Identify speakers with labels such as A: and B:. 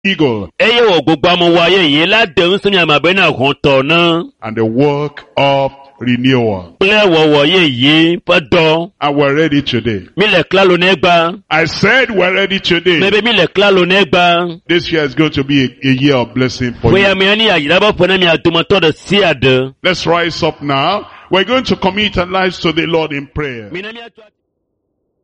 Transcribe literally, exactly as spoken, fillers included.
A: eagle.
B: Eye wo gbogbo amowo ayé yìí ládẹ̀hún sínú àmàbẹ́ náà kan tọ̀ náà.
A: And the work of renewal.
B: Pílẹ̀ wọ̀wọ̀ yé yìí fẹ́ dọ̀.
A: And we're ready today.
B: Mílẹ̀ kílá ló nẹ́gbà.
A: I said we're ready today.
B: Mẹ́bẹ́ mílẹ̀ kílá ló nẹ́gbà.
A: This year is going to be a, a year of blessing for
B: Bóyá
A: you.
B: mi á ní àyílábọ̀ fún mi àdùmọ̀tọ́ dẹ̀ sí àdé.
A: Let's rise up now. We're going to commit our lives to the Lord in prayer.
B: Mi náà mi àtúwà.